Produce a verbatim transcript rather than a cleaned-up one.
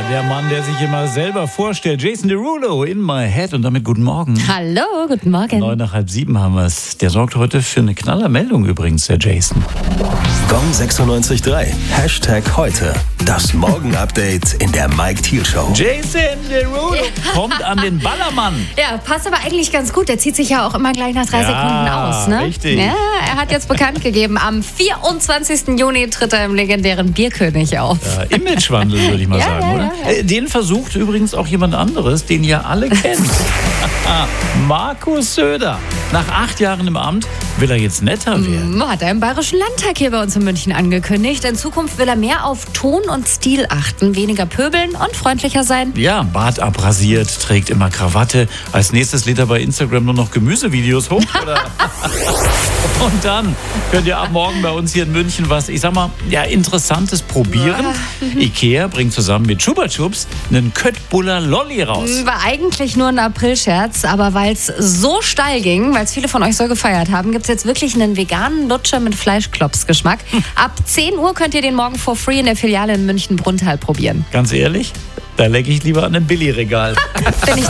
der Mann, der sich immer selber vorstellt. Jason Derulo, In My Head. Und damit guten Morgen. Hallo, guten Morgen. Neun nach halb sieben haben wir es. Der sorgt heute für eine Knallermeldung übrigens, der Jason. Gong sechsundneunzig Komma drei. Hashtag heute. Das Morgen-Update in der Mike Thiel Show. Jason Derulo Ja. kommt an den Ballermann. Ja, passt aber eigentlich ganz gut. Der zieht sich ja auch immer gleich nach drei Ja, Sekunden aus, ne? richtig. Ja, er hat jetzt bekannt gegeben, am vierundzwanzigsten Juni tritt er im legendären Bierkönig auf. Äh, Imagewandel, würde ich mal Ja, sagen, ja, oder? ja, ja. Äh, Den versucht übrigens auch jemand anderes, den ihr alle kennt. Markus Söder. Nach acht Jahren im Amt will er jetzt netter werden. Hat er im Bayerischen Landtag hier bei uns in München angekündigt. In Zukunft will er mehr auf Ton und Stil achten, weniger pöbeln und freundlicher sein. Ja, Bart abrasiert, trägt immer Krawatte. Als nächstes lädt er bei Instagram nur noch Gemüsevideos hoch. Oder? Und dann könnt ihr ab morgen bei uns hier in München was, ich sag mal, ja, Interessantes probieren. Ikea bringt zusammen mit Chupa Chups einen Köttbullar Lolli raus. War eigentlich nur ein Aprilscherz, aber weil es so steil ging, weil es viele von euch so gefeiert haben, gibt es jetzt wirklich einen veganen Lutscher mit Fleischklopsgeschmack. Ab zehn Uhr könnt ihr den morgen for free in der Filiale in München-Brunnthal probieren. Ganz ehrlich, da lecke ich lieber an einem Billigregal. Bin ich